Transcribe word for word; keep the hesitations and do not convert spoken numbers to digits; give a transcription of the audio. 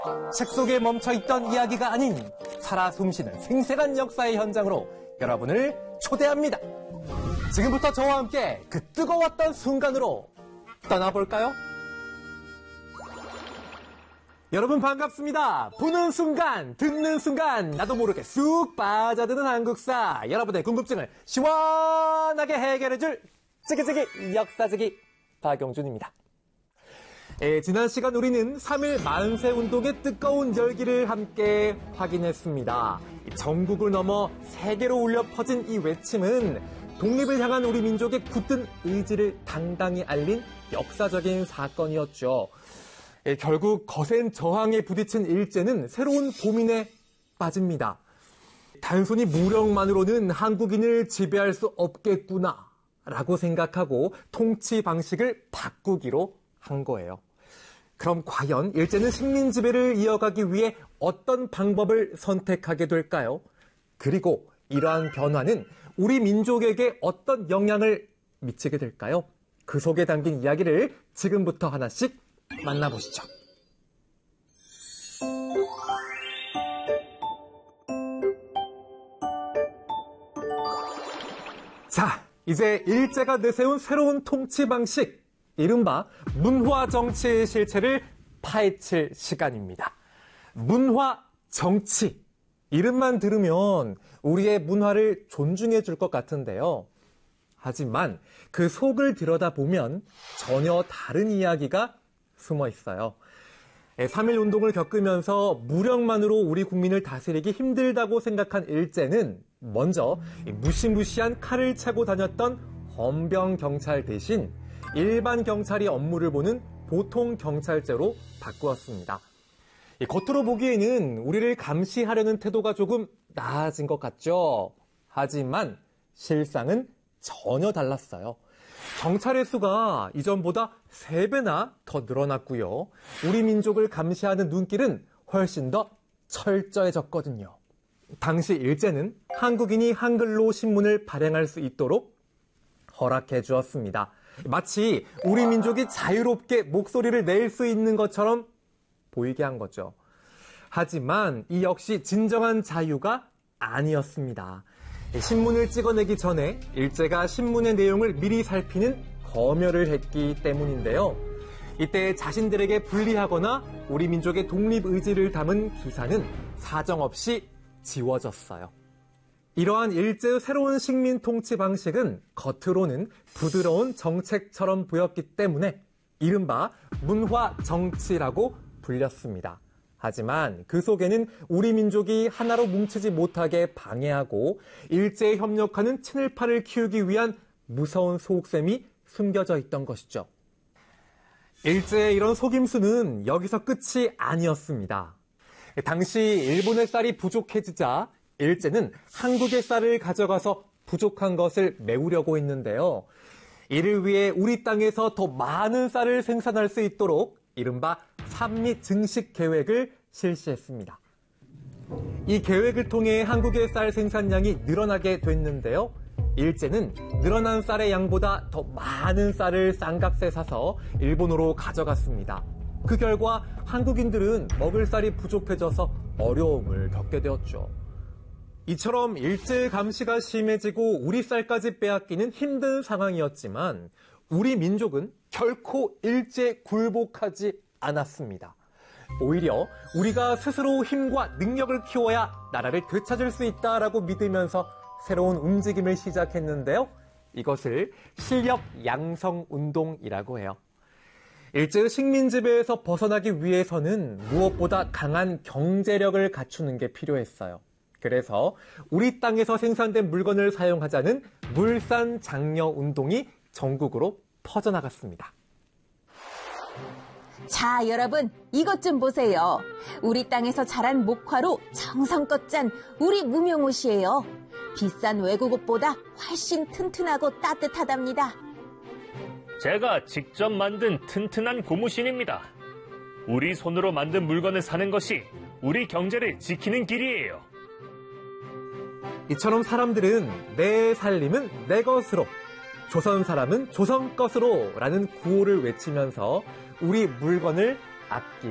책 속에 멈춰있던 이야기가 아닌 살아 숨쉬는 생생한 역사의 현장으로 여러분을 초대합니다. 지금부터 저와 함께 그 뜨거웠던 순간으로 떠나볼까요? 여러분 반갑습니다. 보는 순간, 듣는 순간 나도 모르게 쑥 빠져드는 한국사, 여러분의 궁금증을 시원하게 해결해줄 찌기찌기 역사지기 박영준입니다. 예, 지난 시간 우리는 삼일 만세운동의 뜨거운 열기를 함께 확인했습니다. 전국을 넘어 세계로 울려 퍼진 이 외침은 독립을 향한 우리 민족의 굳은 의지를 당당히 알린 역사적인 사건이었죠. 예, 결국 거센 저항에 부딪힌 일제는 새로운 고민에 빠집니다. 단순히 무력만으로는 한국인을 지배할 수 없겠구나라고 생각하고 통치 방식을 바꾸기로 한 거예요. 그럼 과연 일제는 식민 지배를 이어가기 위해 어떤 방법을 선택하게 될까요? 그리고 이러한 변화는 우리 민족에게 어떤 영향을 미치게 될까요? 그 속에 담긴 이야기를 지금부터 하나씩 만나보시죠. 자, 이제 일제가 내세운 새로운 통치 방식, 이른바 문화 정치의 실체를 파헤칠 시간입니다. 문화 정치, 이름만 들으면 우리의 문화를 존중해 줄 것 같은데요. 하지만 그 속을 들여다보면 전혀 다른 이야기가 숨어 있어요. 삼일 운동을 겪으면서 무력만으로 우리 국민을 다스리기 힘들다고 생각한 일제는 먼저 무시무시한 칼을 차고 다녔던 헌병 경찰 대신 일반 경찰이 업무를 보는 보통 경찰제로 바꾸었습니다. 겉으로 보기에는 우리를 감시하려는 태도가 조금 나아진 것 같죠? 하지만 실상은 전혀 달랐어요. 경찰의 수가 이전보다 세 배나 더 늘어났고요. 우리 민족을 감시하는 눈길은 훨씬 더 철저해졌거든요. 당시 일제는 한국인이 한글로 신문을 발행할 수 있도록 허락해 주었습니다. 마치 우리 민족이 자유롭게 목소리를 낼 수 있는 것처럼 보이게 한 거죠. 하지만 이 역시 진정한 자유가 아니었습니다. 신문을 찍어내기 전에 일제가 신문의 내용을 미리 살피는 검열을 했기 때문인데요. 이때 자신들에게 불리하거나 우리 민족의 독립 의지를 담은 기사는 사정없이 지워졌어요. 이러한 일제의 새로운 식민 통치 방식은 겉으로는 부드러운 정책처럼 보였기 때문에 이른바 문화 정치라고 불렸습니다. 하지만 그 속에는 우리 민족이 하나로 뭉치지 못하게 방해하고 일제에 협력하는 친일파를 키우기 위한 무서운 속셈이 숨겨져 있던 것이죠. 일제의 이런 속임수는 여기서 끝이 아니었습니다. 당시 일본의 쌀이 부족해지자 일제는 한국의 쌀을 가져가서 부족한 것을 메우려고 했는데요. 이를 위해 우리 땅에서 더 많은 쌀을 생산할 수 있도록 이른바 삼리 증식 계획을 실시했습니다. 이 계획을 통해 한국의 쌀 생산량이 늘어나게 됐는데요. 일제는 늘어난 쌀의 양보다 더 많은 쌀을 싼값에 사서 일본으로 가져갔습니다. 그 결과 한국인들은 먹을 쌀이 부족해져서 어려움을 겪게 되었죠. 이처럼 일제 감시가 심해지고 우리 쌀까지 빼앗기는 힘든 상황이었지만 우리 민족은 결코 일제 굴복하지 않았습니다. 오히려 우리가 스스로 힘과 능력을 키워야 나라를 되찾을 수 있다라고 믿으면서 새로운 움직임을 시작했는데요. 이것을 실력 양성 운동이라고 해요. 일제의 식민 지배에서 벗어나기 위해서는 무엇보다 강한 경제력을 갖추는 게 필요했어요. 그래서 우리 땅에서 생산된 물건을 사용하자는 물산 장려 운동이 전국으로 퍼져나갔습니다. 자, 여러분, 이것 좀 보세요. 우리 땅에서 자란 목화로 정성껏 짠 우리 무명옷이에요. 비싼 외국 옷보다 훨씬 튼튼하고 따뜻하답니다. 제가 직접 만든 튼튼한 고무신입니다. 우리 손으로 만든 물건을 사는 것이 우리 경제를 지키는 길이에요. 이처럼 사람들은 내 살림은 내 것으로, 조선 사람은 조선 것으로 라는 구호를 외치면서 우리 물건을 아끼